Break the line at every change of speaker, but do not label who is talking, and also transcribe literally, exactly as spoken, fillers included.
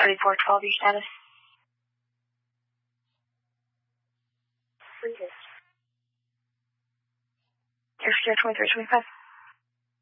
thirty-four twelve, your status.
Freezes.
Air Sierra twenty-three twenty-five.